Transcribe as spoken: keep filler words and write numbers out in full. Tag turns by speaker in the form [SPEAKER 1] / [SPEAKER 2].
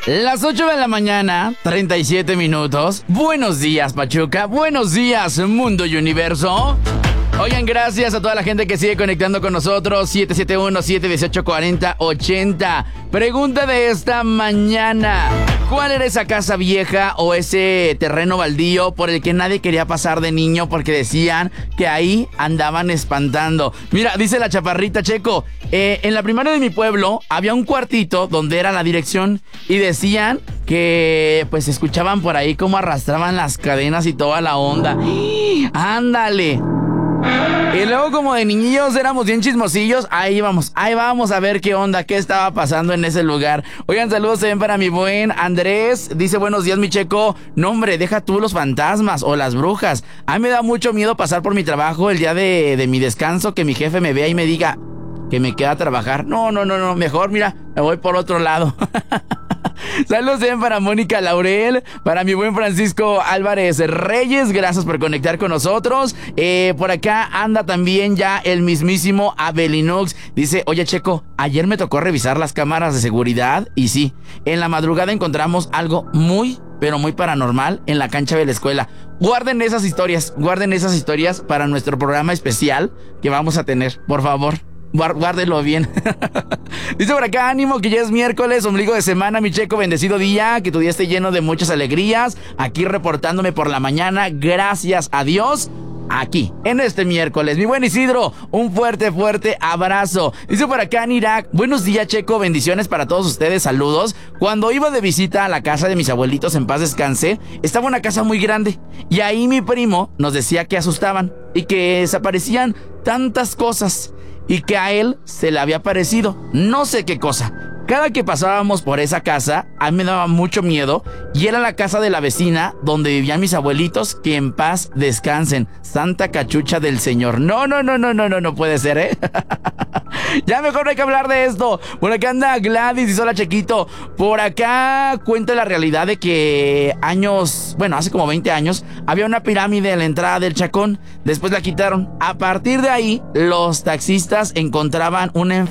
[SPEAKER 1] Las ocho de la mañana, treinta y siete minutos. Buenos días, Pachuca. Buenos días, mundo y universo. Oigan, gracias a toda la gente que sigue conectando con nosotros. siete siete uno, siete uno ocho, cuatro cero ocho cero. Pregunta de esta mañana: ¿cuál era esa casa vieja o ese terreno baldío por el que nadie quería pasar de niño porque decían que ahí andaban espantando? Mira, dice la chaparrita Checo, eh, en la primaria de mi pueblo había un cuartito donde era la dirección y decían que pues escuchaban por ahí cómo arrastraban las cadenas y toda la onda. ¡Ándale! Y luego, como de niñillos éramos bien chismosillos, ahí vamos, ahí vamos a ver qué onda, qué estaba pasando en ese lugar. Oigan, saludos también para mi buen Andrés. Dice, buenos días, mi Checo. No, hombre, deja tú los fantasmas o las brujas. A mí me da mucho miedo pasar por mi trabajo el día de, de mi descanso, que mi jefe me vea y me diga que me queda a trabajar. No, no, no, no, mejor, mira, me voy por otro lado. Saludos también para Mónica Laurel, para mi buen Francisco Álvarez Reyes, gracias por conectar con nosotros. Eh, por acá anda también ya el mismísimo Abelinux. Dice, oye Checo, ayer me tocó revisar las cámaras de seguridad y sí, en la madrugada encontramos algo muy, pero muy paranormal en la cancha de la escuela. Guarden esas historias, guarden esas historias para nuestro programa especial que vamos a tener, por favor. Guárdelo bien. Dice por acá, ánimo que ya es miércoles, ombligo de semana, mi Checo, bendecido día, que tu día esté lleno de muchas alegrías. Aquí reportándome por la mañana, gracias a Dios, aquí, en este miércoles. Mi buen Isidro, un fuerte, fuerte abrazo. Dice por acá en Irak, buenos días Checo, bendiciones para todos ustedes, saludos. Cuando iba de visita a la casa de mis abuelitos, en paz descanse, estaba una casa muy grande y ahí mi primo nos decía que asustaban y que desaparecían tantas cosas y que a él se le había parecido no sé qué cosa. Cada que pasábamos por esa casa, a mí me daba mucho miedo y era la casa de la vecina donde vivían mis abuelitos, que en paz descansen. Santa cachucha del Señor. No, no, no, no, no, no, no puede ser, ¿eh? Ya mejor no hay que hablar de esto. Por acá anda Gladys y hola Chequito. Por acá cuenta la realidad de que años, bueno, hace como veinte años, había una pirámide en la entrada del Chacón. Después la quitaron. A partir de ahí, los taxistas encontraban una